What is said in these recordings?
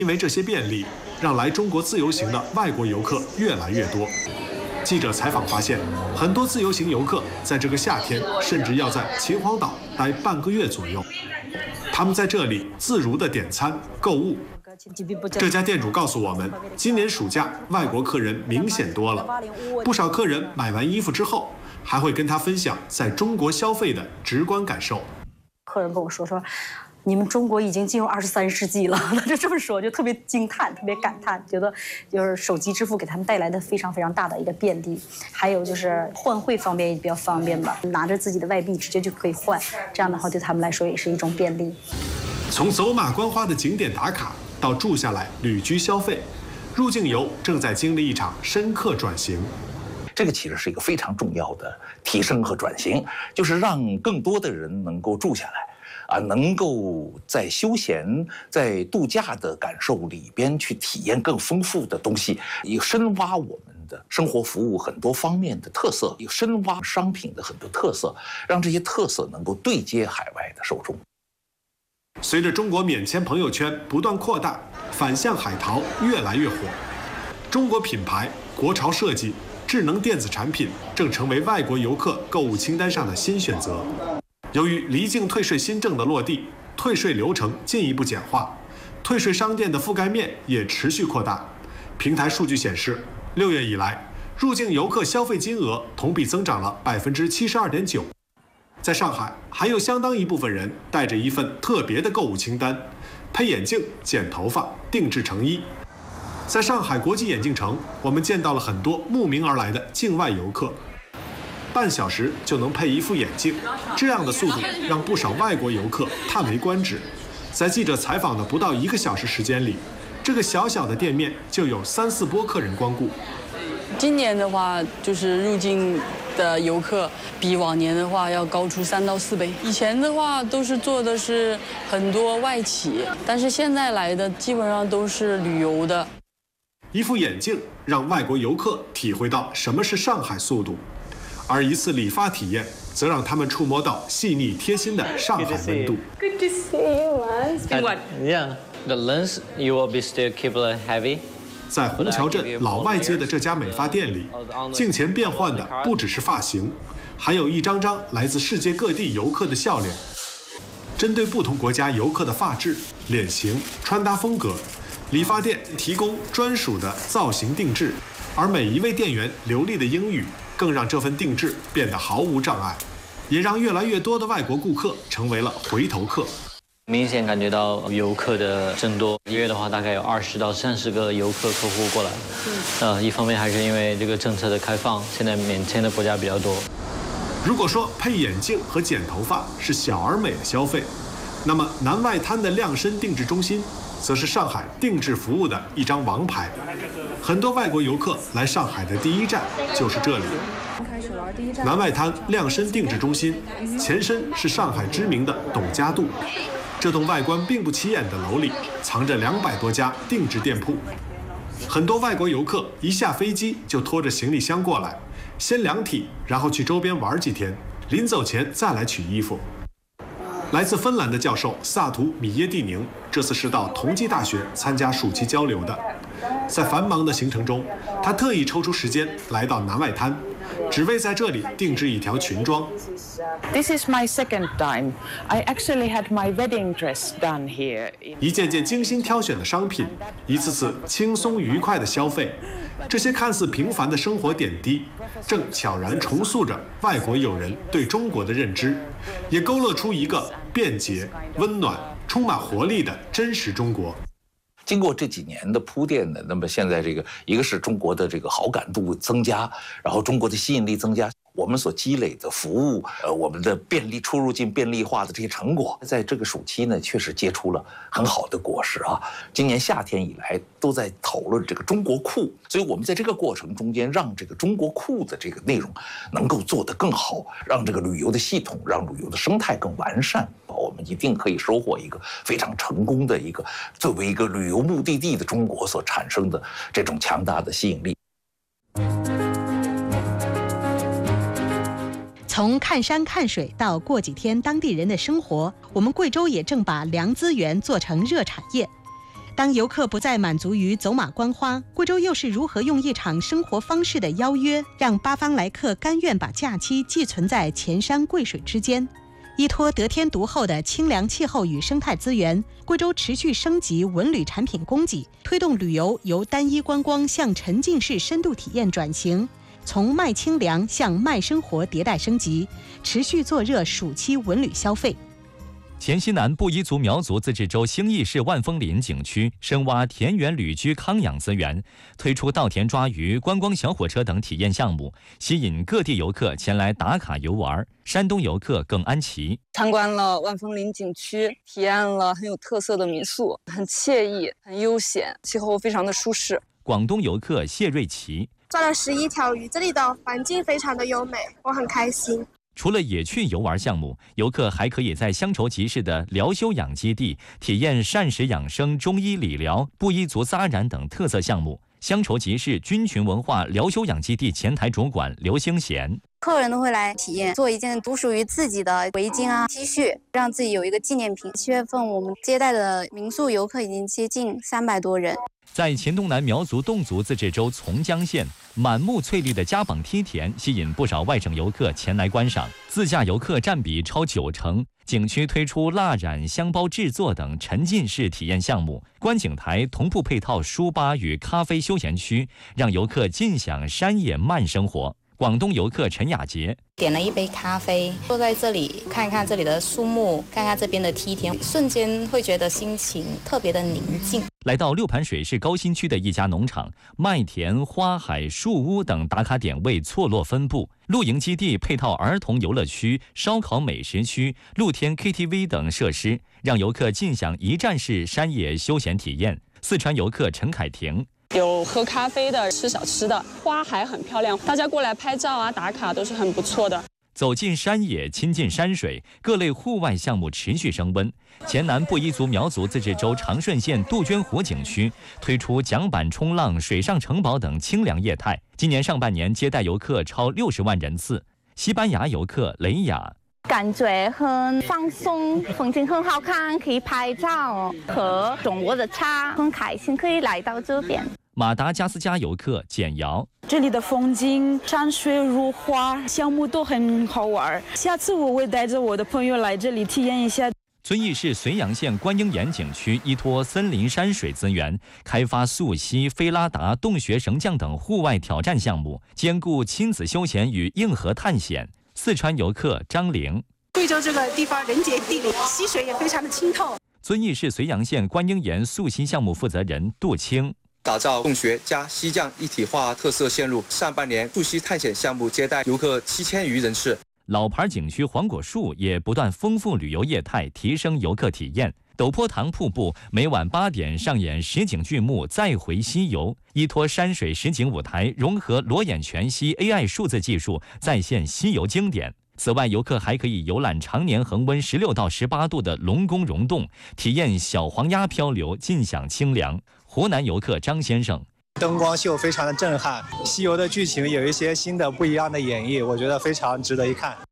因为这些便利，让来中国自由行的外国游客越来越多。记者采访发现，很多自由行游客在这个夏天甚至要在秦皇岛待半个月左右。他们在这里自如地点餐、购物。这家店主告诉我们，今年暑假外国客人明显多了，不少客人买完衣服之后，还会跟他分享在中国消费的直观感受。 客人跟我说，你们中国已经进入23世纪了，他就这么说，就特别惊叹，特别感叹，觉得就是手机支付给他们带来的非常非常大的一个便利，还有就是换汇方面也比较方便吧，拿着自己的外币直接就可以换，这样的话对他们来说也是一种便利。 从走马观花的景点打卡到住下来旅居消费，入境游正在经历一场深刻转型。 这个其实是一个非常重要的提升和转型，就是让更多的人能够住下来。能够在休闲、在度假的感受里边去体验更丰富的东西，以深挖我们的生活服务很多方面的特色，以深挖商品的很多特色，让这些特色能够对接海外的受众。 随着中国免签朋友圈不断扩大，反向海淘越来越火，中国品牌、国潮设计、智能电子产品正成为外国游客购物清单上的新选择。由于离境退税新政的落地，退税流程进一步简化，退税商店的覆盖面也持续扩大。平台数据显示，6月以来，入境游客消费金额同比增长了72.9%。在上海，还有相当一部分人带着一份特别的购物清单，配眼镜、剪头发、定制成衣。在上海国际眼镜城，我们见到了很多慕名而来的境外游客。半小时就能配一副眼镜，这样的速度让不少外国游客叹为观止。在记者采访的不到1个小时时间里，这个小小的店面就有3、4波客人光顾。 今年的话，就是入境的游客比往年的话要高出3到4倍。以前的话都是做的是很多外企，但是现在来的基本上都是旅游的。 一副眼镜让外国游客体会到什么是上海速度。而一次理发体验，则让他们触摸到细腻贴心的上海温度。 Good to see you, man. It's been what? Yeah, the lens you will be still keep it heavy. 在虹桥镇老外街的这家美发店里，镜前变换的不只是发型，还有一张张来自世界各地游客的笑脸。针对不同国家游客的发质、脸型、穿搭风格，理发店提供专属的造型定制，而每一位店员流利的英语更让这份定制变得毫无障碍，也让越来越多的外国顾客成为了回头客。 明显感觉到游客的增多，1月的话大概有20到30个游客客户过来。一方面还是因为这个政策的开放，现在免签的国家比较多。 如果说配眼镜和剪头发是小而美的消费，那么南外滩的量身定制中心则是上海定制服务的一张王牌。很多外国游客来上海的第一站就是这里。南外滩量身定制中心前身是上海知名的董家渡，这栋外观并不起眼的楼里藏着200多家定制店铺。很多外国游客一下飞机就拖着行李箱过来，先量体，然后去周边玩几天，临走前再来取衣服。来自芬兰的教授萨图米耶蒂宁这次是到同济大学参加暑期交流的。在繁忙的行程中，他特意抽出时间来到南外滩，只为在这里定制一条裙装。 This is my second time. I actually had my wedding dress done here. 一件件精心挑选的商品，一次次轻松愉快的消费，这些看似平凡的生活点滴，正悄然重塑着外国友人对中国的认知，也勾勒出一个便捷、温暖、充满活力的真实中国。 经过这几年的铺垫呢，那么现在这个一个是中国的这个好感度增加，然后中国的吸引力增加，我们所积累的服务，我们的出入境便利化的这些成果，在这个暑期呢，确实结出了很好的果实啊。今年夏天以来都在讨论这个中国库，所以我们在这个过程中间，让这个中国库的这个内容能够做得更好，让这个旅游的系统，让旅游的生态更完善，我们一定可以收获一个非常成功的一个作为一个旅游目的地的中国所产生的这种强大的吸引力。 从看山看水到过几天当地人的生活，我们贵州也正把凉资源做成热产业。 当游客不再满足于走马观花，贵州又是如何用一场生活方式的邀约，让八方来客甘愿把假期寄存在前山贵水之间？依托得天独厚的清凉气候与生态资源，贵州持续升级文旅产品供给，推动旅游由单一观光向沉浸式深度体验转型，从卖清凉向卖生活迭代升级，持续做热暑期文旅消费。 黔西南布依族苗族自治州兴义市万峰林景区深挖田园旅居康养资源，推出稻田抓鱼、观光小火车等体验项目，吸引各地游客前来打卡游玩。山东游客更安琪参观了万峰林景区，体验了很有特色的民宿，很惬意、很悠闲，气候非常的舒适。 广东游客谢瑞琪抓了11条鱼，这里的环境非常的优美，我很开心。 除了野趣游玩项目，游客还可以在乡愁集市的疗休养基地体验膳食养生、中医理疗、布依族扎染等特色项目。乡愁集市军群文化疗休养基地前台主管刘兴贤， 客人都会来体验，做一件独属于自己的围巾啊、T 恤，让自己有一个纪念品。7月份我们接待的民宿游客已经接近300多人。 在黔东南苗族侗族自治州从江县，满目翠绿的嘉榜梯田吸引不少外省游客前来观赏，自驾游客占比超90%。景区推出蜡染、香包制作等沉浸式体验项目，观景台同步配套书吧与咖啡休闲区，让游客尽享山野慢生活。广东游客陈雅杰点了一杯咖啡，坐在这里看看这里的树木，看看这边的梯田，瞬间会觉得心情特别的宁静。 来到六盘水市高新区的一家农场，麦田、花海、树屋等打卡点位错落分布，露营基地配套儿童游乐区、烧烤美食区、露天 KTV 等设施，让游客尽享一站式山野休闲体验。四川游客陈凯婷有喝咖啡的，吃小吃的，花海很漂亮，大家过来拍照啊、打卡都是很不错的。 走进山野，亲近山水，各类户外项目持续升温。黔南布依族苗族自治州长顺县杜鹃湖景区推出桨板冲浪、水上城堡等清凉业态，今年上半年接待游客超60万人次。西班牙游客雷雅感觉很放松，风景很好看，可以拍照，喝中国的茶，很开心可以来到这边。 马达加斯加游客简瑶， 这里的风景、山水如画，项目都很好玩。下次我会带着我的朋友来这里体验一下。 遵义市绥阳县观音岩景区依托森林山水资源，开发溯溪、飞拉达、洞穴绳降等户外挑战项目，兼顾亲子休闲与硬核探险。四川游客张玲， 贵州这个地方人杰地灵，溪水也非常的清透。 遵义市绥阳县观音岩溯溪项目负责人杜青， 打造洞穴加溪降一体化特色线路，上半年溯溪探险项目接待游客7000余人次。 老牌景区黄果树也不断丰富旅游业态，提升游客体验。陡坡塘瀑布每晚8点上演实景剧目《再回西游》，依托山水实景舞台，融合裸眼全息 AI 数字技术，再现西游经典。此外，游客还可以游览常年恒温16到18度的龙宫溶洞，体验小黄鸭漂流，尽享清凉。湖南游客张先生， 灯光秀非常的震撼，西游的剧情有一些新的不一样的演绎，我觉得非常值得一看。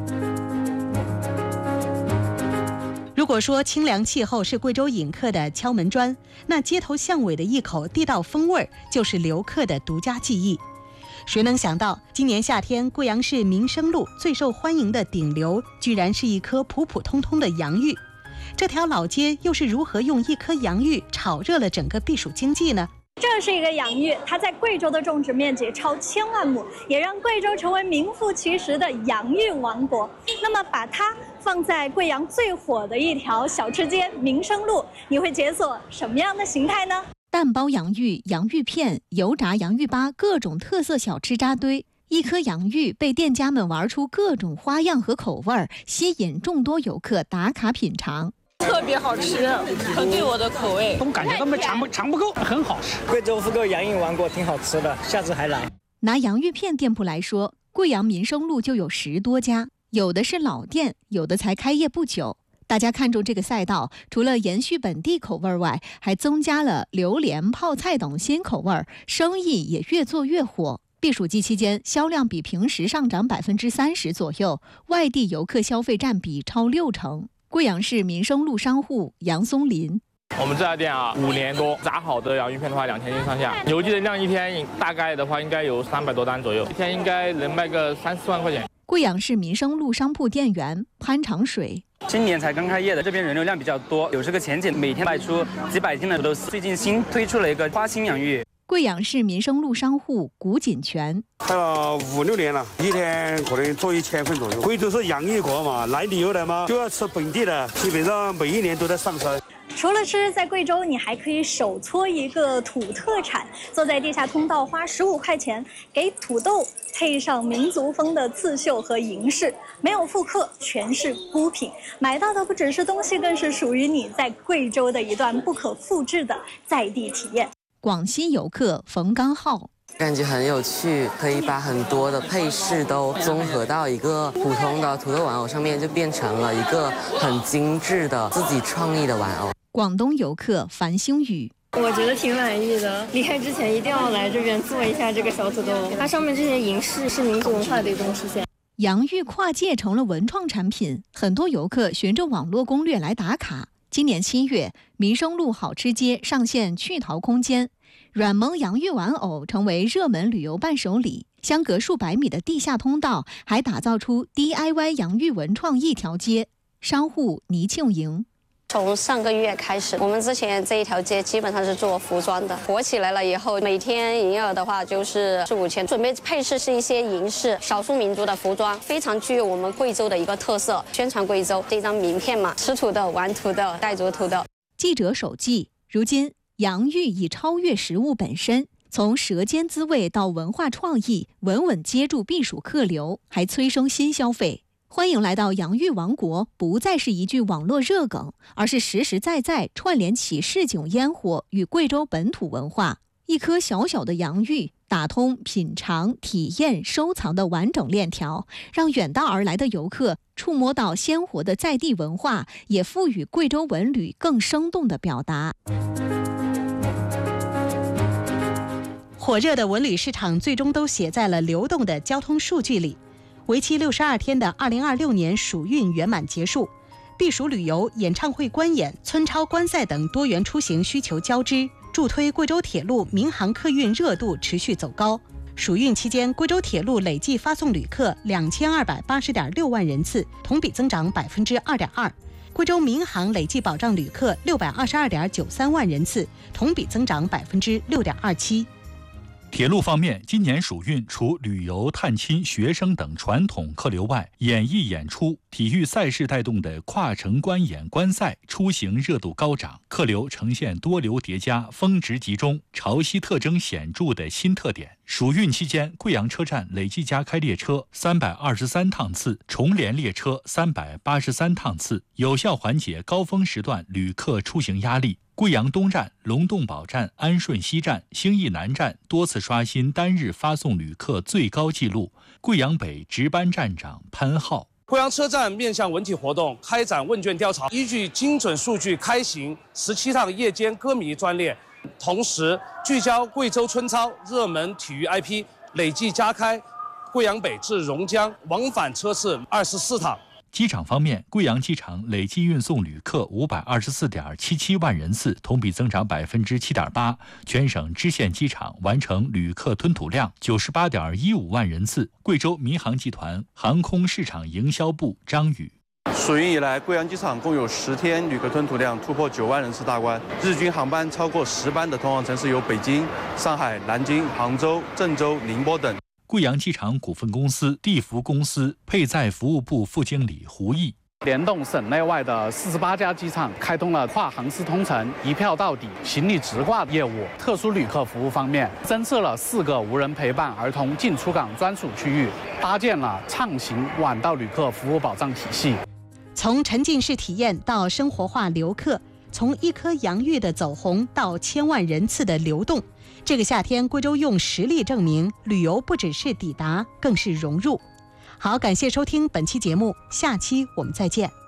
如果说清凉气候是贵州引客的敲门砖，那街头巷尾的一口地道风味就是留客的独家记忆。谁能想到，今年夏天贵阳市民生路最受欢迎的顶流，居然是一颗普普通通的洋芋。这条老街又是如何用一颗洋芋炒热了整个避暑经济呢？ 这是一个洋芋，它在贵州的种植面积超1000万亩，也让贵州成为名副其实的洋芋王国。那么把它放在贵阳最火的一条小吃街民生路，你会解锁什么样的形态呢？ 蛋包洋芋、洋芋片、油炸洋芋粑，各种特色小吃扎堆。一颗洋芋被店家们玩出各种花样和口味，吸引众多游客打卡品尝。 特别好吃，很对我的口味。 总感觉他们尝不够，很好吃。 贵州复购洋芋王国挺好吃的，下次还来。 拿洋芋片店铺来说，贵阳民生路就有10多家，有的是老店，有的才开业不久。大家看中这个赛道，除了延续本地口味外，还增加了榴莲、泡菜等新口味，生意也越做越火。避暑季期间，销量比平时上涨30%左右，外地游客消费占比超60%。贵阳市民生路商户杨松林， 我们这家店啊，5年多，炸好的洋芋片的话2000斤上下，邮寄的量一天大概的话应该有300多单左右，一天应该能卖个3、4万块钱。 贵阳市民生路商铺店员潘长水。 今年才刚开业的，这边人流量比较多，有这个前景，每天卖出几百斤的都是。最近新推出了一个花心洋芋。 贵阳市民生路商户谷锦全开了5、6年了，一天可能做1000份左右。贵州是洋芋国嘛，来旅游的嘛就要吃本地的，基本上每一年都在上升。 除了吃，在贵州你还可以手搓一个土特产，坐在地下通道花15块钱，给土豆配上民族风的刺绣和银饰，没有复刻，全是孤品。买到的不只是东西，更是属于你在贵州的一段不可复制的在地体验。 广西游客冯刚浩。 感觉很有趣，可以把很多的配饰都综合到一个普通的土豆玩偶上面，就变成了一个很精致的自己创意的玩偶。 广东游客樊星宇。 我觉得挺满意的，离开之前一定要来这边做一下这个小土豆，它上面这些银饰是民族文化的一种体现。 洋芋跨界成了文创产品，很多游客循着网络攻略来打卡。今年7月，民生路好吃街上线趣淘空间，软萌洋芋玩偶成为热门旅游伴手礼。相隔数百米的地下通道还打造出 DIY 洋芋文创一条街。商户倪庆莹。 从上个月开始，我们之前这一条街基本上是做服装的，火起来了以后，每天营业额的话就是4、5千。准备配饰是一些银饰，少数民族的服装，非常具有我们贵州的一个特色，宣传贵州。这张名片嘛，吃土豆、玩土豆、带着土豆。 记者手记：如今洋芋已超越食物本身，从舌尖滋味到文化创意，稳稳接住避暑客流，还催生新消费。欢迎来到洋芋王国，不再是一句网络热梗，而是实实在在串联起市井烟火与贵州本土文化。一颗小小的洋芋，打通品尝、体验、收藏的完整链条，让远道而来的游客触摸到鲜活的在地文化，也赋予贵州文旅更生动的表达。 火热的文旅市场最终都写在了流动的交通数据里。为期62天的2026年暑运圆满结束，避暑旅游、演唱会观演、村超观赛等多元出行需求交织，助推贵州铁路民航客运热度持续走高。暑运期间，贵州铁路累计发送旅客2280.6万人次，同比增长2.2%。贵州民航累计保障旅客622.93万人次，同比增长6.27%。 铁路方面，今年暑运除旅游、探亲、学生等传统客流外，演艺演出、体育赛事带动的跨城观演观赛出行热度高涨，客流呈现多流叠加、峰值集中、潮汐特征显著的新特点。暑运期间，贵阳车站累计加开列车323趟次，重联列车383趟次，有效缓解高峰时段旅客出行压力。贵阳东站、龙洞堡站、安顺西站、兴义南站多次刷新单日发送旅客最高纪录。贵阳北值班站长潘浩。 贵阳车站面向文体活动开展问卷调查，依据精准数据开行17趟夜间歌迷专列，同时聚焦贵州春操热门体育 IP， 累计加开贵阳北至榕江往返车次24趟。 机场方面，贵阳机场累计运送旅客524.77万人次，同比增长7.8%。全省支线机场完成旅客吞吐量98.15万人次。贵州民航集团航空市场营销部张宇。 暑运以来，贵阳机场共有10天旅客吞吐量突破9万人次大关，日均航班超过10班的通航城市有北京、上海、南京、杭州、郑州、宁波等。 贵阳机场股份公司地服公司配载服务部副经理胡毅。 联动省内外的48家机场，开通了跨航司通城、一票到底、行李直挂业务。特殊旅客服务方面，增设了4个无人陪伴儿童进出港专属区域，搭建了畅行晚到旅客服务保障体系。 从沉浸式体验到生活化留客，从一颗洋芋的走红到千万人次的流动。这个夏天，贵州用实力证明，旅游不只是抵达，更是融入。好，感谢收听本期节目，下期我们再见。